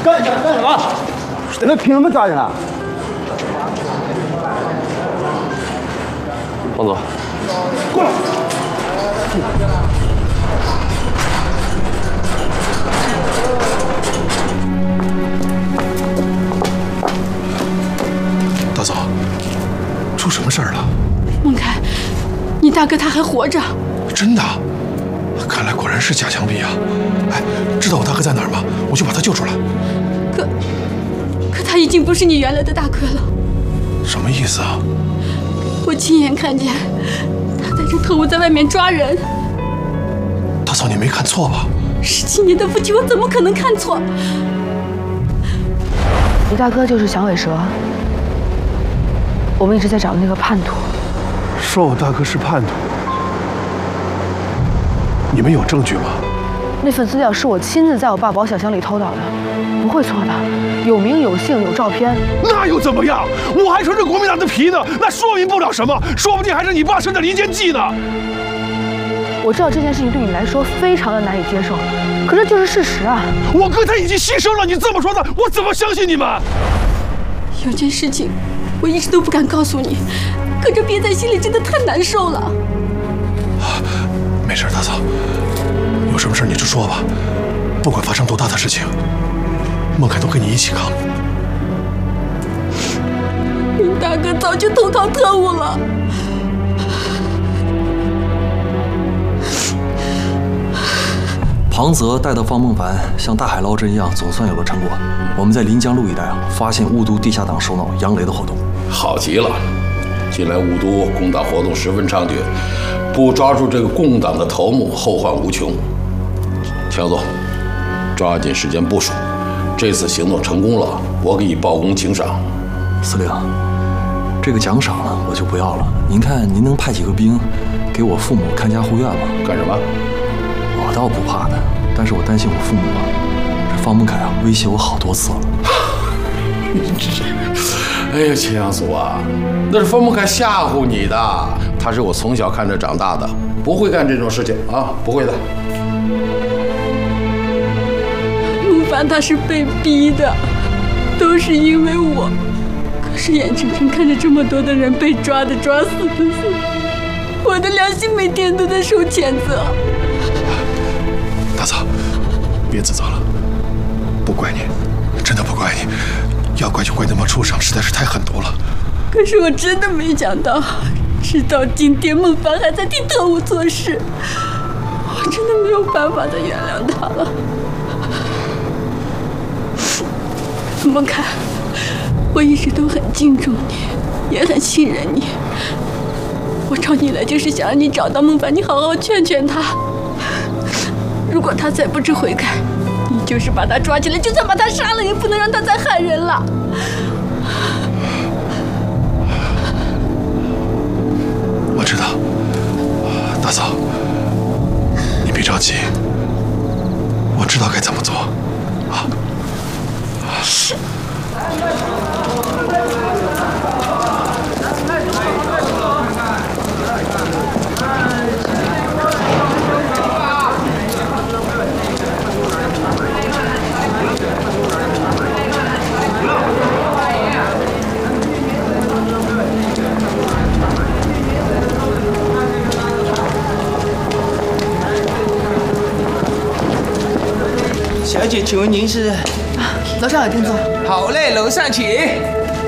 干什么？那凭什么抓人啊？ 王总， 过来。 大嫂，出什么事儿了？ 孟凯，你大哥他还活着。 真的？看来果然是假墙壁啊！哎，知道我大哥在哪儿吗？我去把他救出来。 可他已经不是你原来的大哥了。 什么意思啊？ 我亲眼看见他带着特务在外面抓人。 大嫂，你没看错吧 ？17年的夫妻，我怎么可能看错？ 你大哥就是响尾蛇，我们一直在找那个叛徒。 说我大哥是叛徒，你们有证据吗？ 那份资料是我亲自在我爸保险箱里偷到的，不会错的，有名有姓有照片。 那又怎么样？我还穿着国民党的皮呢，那说明不了什么，说不定还是你爸生的离间计呢。 我知道这件事情对你来说非常的难以接受，可这就是事实啊！ 我哥他已经牺牲了，你这么说的，我怎么相信你们？ 有件事情我一直都不敢告诉你，可这憋在心里真的太难受了。 没事，大嫂，有什么事你就说吧，不管发生多大的事情，孟凯都跟你一起扛。 你大哥早就投靠特务了。 庞泽带的方孟凡像大海捞针一样，总算有了成果。我们在临江路一带发现雾都地下党首脑杨雷的活动。 好极了，近来雾都共党活动十分猖獗，不抓住这个共党的头目，后患无穷。强总，抓紧时间部署，这次行动成功了，我给你报功请赏。 司令，这个奖赏呢，我就不要了。您看，您能派几个兵给我父母看家护院吗？ 干什么？ 我倒不怕的，但是我担心我父母啊。这方孟凯啊，威胁我好多次了。 哎呀，秦阳祖啊，那是方孟凯吓唬你的，他是我从小看着长大的，不会干这种事情啊，不会的。 孟凡他是被逼的，都是因为我。可是眼睁睁看着这么多的人被抓的抓，死的死，我的良心每天都在受谴责。 大嫂，别自责了，不怪你，真的不怪你，要怪就怪那帮畜生，实在是太狠毒了。 可是我真的没想到，直到今天孟凡还在替特务做事，我真的没有办法再原谅他了。孟凯，我一直都很敬重你，也很信任你。我找你来就是想让你找到孟凡，你好好劝劝他。如果他再不知悔改，你就是把他抓起来，就算把他杀了，也不能让他再害人了。 我知道，大嫂，你别着急，我知道该怎么做，啊。是。 小姐，请问您是？ 楼上有定座。 好嘞，楼上请。